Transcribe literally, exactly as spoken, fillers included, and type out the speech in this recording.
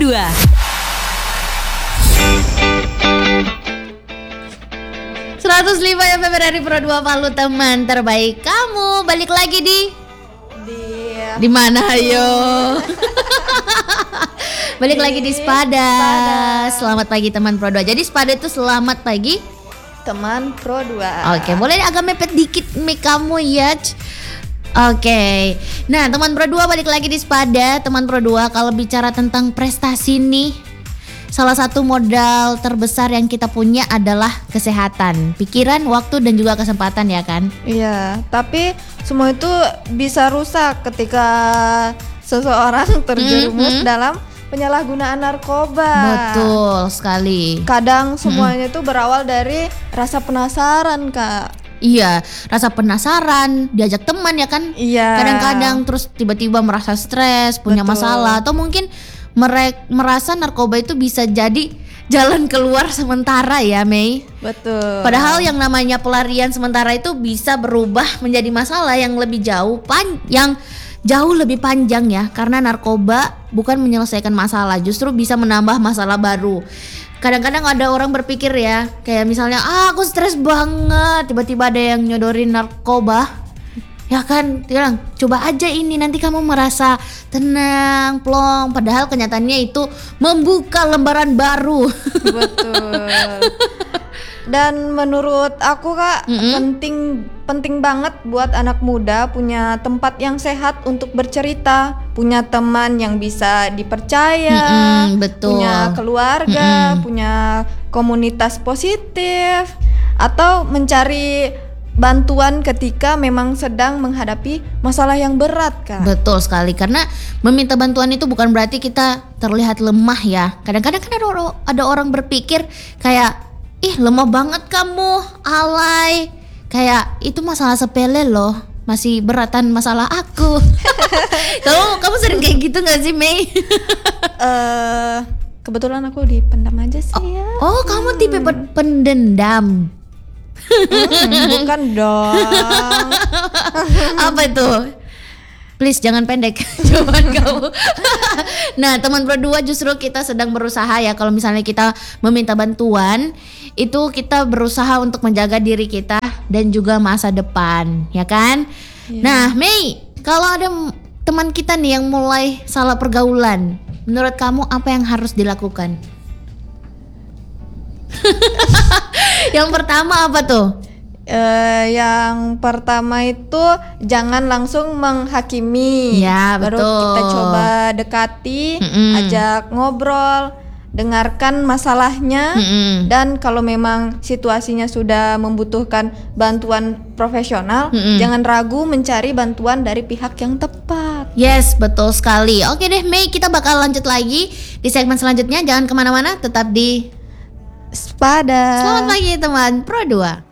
dua. seratus lima F M dari Pro dua Palu, teman terbaik kamu. Balik lagi di Di Di mana ayo? Balik Di lagi di Spada. Spada. Selamat pagi teman Pro dua. Jadi Spada itu selamat pagi teman Pro dua. Oke, boleh agak mepet dikit mic kamu ya. Oke. Nah, teman Pro dua balik lagi di Spada. Teman Pro dua, kalau bicara tentang prestasi nih, salah satu modal terbesar yang kita punya adalah kesehatan, pikiran, waktu, dan juga kesempatan, ya kan? Iya, tapi semua itu bisa rusak ketika seseorang terjerumus Mhm. dalam penyalahgunaan narkoba. Betul sekali. Kadang semuanya itu berawal dari rasa penasaran, Kak. Iya, rasa penasaran, diajak teman ya kan? Iya. Kadang-kadang terus tiba-tiba merasa stres, punya Betul. masalah, atau mungkin mereka merasa narkoba itu bisa jadi jalan keluar sementara ya, Mei. Betul. Padahal yang namanya pelarian sementara itu bisa berubah menjadi masalah yang lebih jauh pan yang jauh lebih panjang ya, karena narkoba bukan menyelesaikan masalah, justru bisa menambah masalah baru. Kadang-kadang ada orang berpikir ya, kayak misalnya, ah aku stres banget, tiba-tiba ada yang nyodorin narkoba, ya kan, bilang coba aja ini nanti kamu merasa tenang, plong. Padahal kenyataannya itu membuka lembaran baru. Betul. Dan menurut aku, Kak, Mm-mm. penting penting banget buat anak muda punya tempat yang sehat untuk bercerita, punya teman yang bisa dipercaya, Mm-mm, betul. punya keluarga, Mm-mm. punya komunitas positif, atau mencari bantuan ketika memang sedang menghadapi masalah yang berat, Kak. Betul sekali, karena meminta bantuan itu bukan berarti kita terlihat lemah ya. Kadang-kadang kan ada orang, ada orang berpikir kayak, ih lemah banget kamu, alay. Kayak itu masalah sepele loh, masih beratan masalah aku. Kamu kamu sering kayak gitu nggak sih, Mei? Eh, kebetulan aku dipendam aja sih ya. Oh, kamu tipe pen- pendendam. Hmm, bukan dong. Apa itu? Please jangan pendek. Cuman kamu. Nah, teman berdua justru kita sedang berusaha ya, kalau misalnya kita meminta bantuan, itu kita berusaha untuk menjaga diri kita dan juga masa depan, ya kan? Iya. Nah, Mei, kalau ada m- teman kita nih yang mulai salah pergaulan, menurut kamu apa yang harus dilakukan? Yang pertama apa tuh? Eh, yang pertama itu jangan langsung menghakimi. Ya, Baru betul. kita coba dekati, Mm-mm. ajak ngobrol, dengarkan masalahnya, Mm-mm. dan kalau memang situasinya sudah membutuhkan bantuan profesional, Mm-mm. jangan ragu mencari bantuan dari pihak yang tepat. Yes, betul sekali. Oke deh, Mei, kita bakal lanjut lagi di segmen selanjutnya. Jangan kemana-mana, tetap di Spada. Selamat pagi teman Pro dua.